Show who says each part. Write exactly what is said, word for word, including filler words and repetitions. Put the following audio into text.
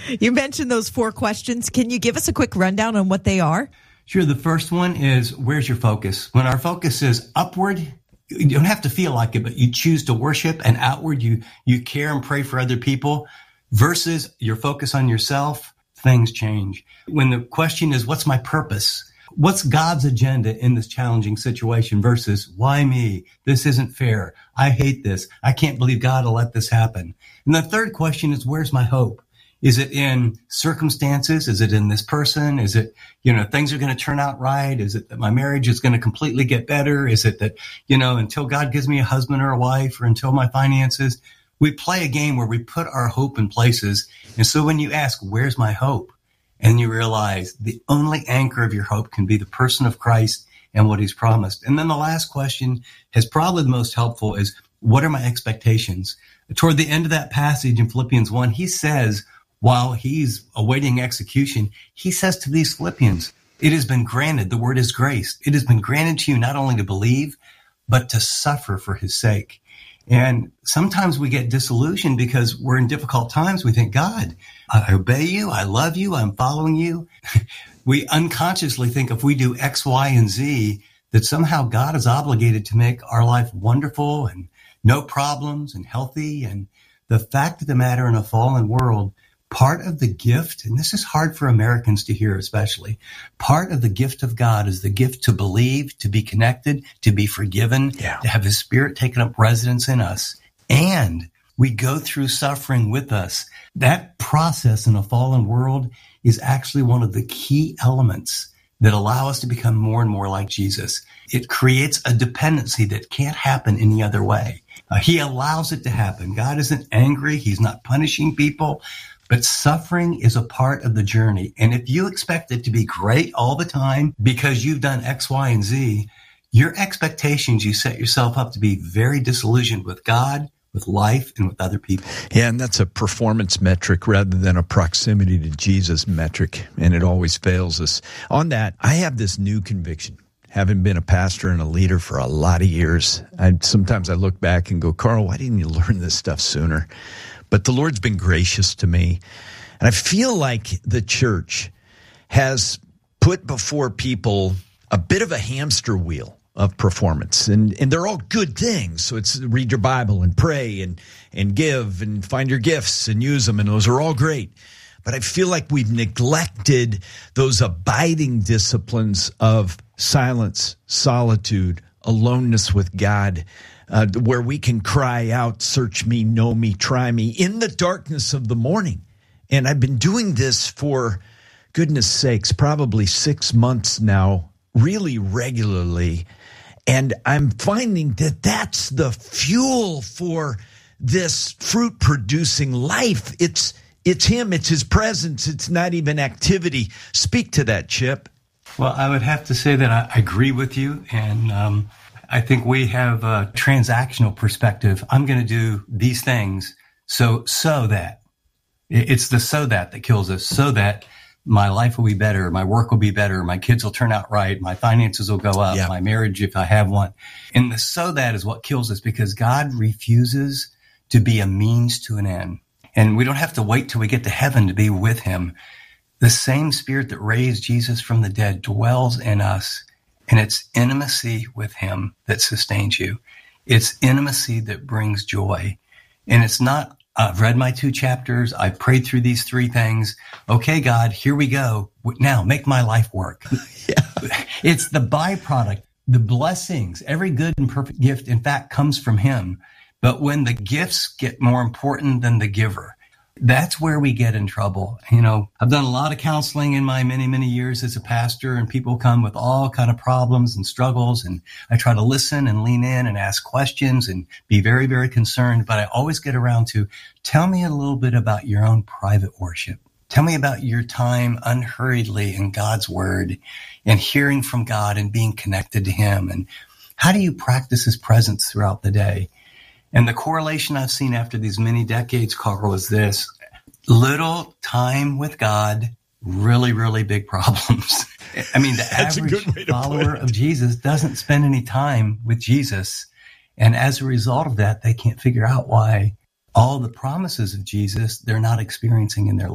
Speaker 1: You mentioned those four questions. Can you give us a quick rundown on what they are?
Speaker 2: Sure. The first one is, where's your focus? When our focus is upward, you don't have to feel like it, but you choose to worship, and outward, you, you care and pray for other people versus your focus on yourself, things change. When the question is, what's my purpose? What's God's agenda in this challenging situation versus why me? This isn't fair. I hate this. I can't believe God will let this happen. And the third question is, where's my hope? Is it in circumstances? Is it in this person? Is it, you know, things are going to turn out right? Is it that my marriage is going to completely get better? Is it that, you know, until God gives me a husband or a wife, or until my finances? We play a game where we put our hope in places. And so when you ask, where's my hope? And you realize the only anchor of your hope can be the person of Christ and what he's promised. And then the last question is probably the most helpful is, what are my expectations? Toward the end of that passage in Philippians one, he says, while he's awaiting execution, he says to these Philippians, it has been granted, the word is grace. It has been granted to you not only to believe, but to suffer for his sake. And sometimes we get disillusioned because we're in difficult times. We think, God, I obey you. I love you. I'm following you. We unconsciously think if we do X, Y, and Z, that somehow God is obligated to make our life wonderful and no problems and healthy. And the fact of the matter, in a fallen world, part of the gift, and this is hard for Americans to hear especially, part of the gift of God is the gift to believe, to be connected, to be forgiven, yeah. to have his Spirit taken up residence in us. And we go through suffering with us. That process in a fallen world is actually one of the key elements that allow us to become more and more like Jesus. It creates a dependency that can't happen any other way. Uh, he allows it to happen. God isn't angry. He's not punishing people. But suffering is a part of the journey. And if you expect it to be great all the time because you've done X, Y, and Z, your expectations, you set yourself up to be very disillusioned with God, with life, and with other people.
Speaker 3: Yeah, and that's a performance metric rather than a proximity to Jesus metric, and it always fails us. On that, I have this new conviction. Having been a pastor and a leader for a lot of years, I, sometimes I look back and go, Carl, why didn't you learn this stuff sooner? But the Lord's been gracious to me. And I feel like the church has put before people a bit of a hamster wheel of performance. And and they're all good things. So it's read your Bible and pray and, and give and find your gifts and use them. And those are all great. But I feel like we've neglected those abiding disciplines of silence, solitude, aloneness with God, Uh, where we can cry out, search me, know me, try me, in the darkness of the morning. And I've been doing this for, goodness sakes, probably six months now, really regularly. And I'm finding that that's the fuel for this fruit-producing life. It's it's him, it's his presence, it's not even activity. Speak to that, Chip.
Speaker 2: Well, I would have to say that I agree with you, and um I think we have a transactional perspective. I'm going to do these things so so that. It's the so that that kills us, so that my life will be better, my work will be better, my kids will turn out right, my finances will go up, yeah. my marriage, if I have one. And the so that is what kills us, because God refuses to be a means to an end. And we don't have to wait till we get to heaven to be with him. The same Spirit that raised Jesus from the dead dwells in us. And it's intimacy with him that sustains you. It's intimacy that brings joy. And it's not, I've read my two chapters. I've prayed through these three things. Okay, God, here we go. Now make my life work. yeah. It's the byproduct, the blessings. Every good and perfect gift, in fact, comes from him. But when the gifts get more important than the giver, that's where we get in trouble. You know, I've done a lot of counseling in my many, many years as a pastor, and people come with all kind of problems and struggles. And I try to listen and lean in and ask questions and be very, very concerned. But I always get around to, tell me a little bit about your own private worship. Tell me about your time unhurriedly in God's word and hearing from God and being connected to him. And how do you practice his presence throughout the day? And the correlation I've seen after these many decades, Carl, is this: little time with God, really, really big problems. I mean, the average follower of Jesus doesn't spend any time with Jesus. And as a result of that, they can't figure out why all the promises of Jesus they're not experiencing in their life.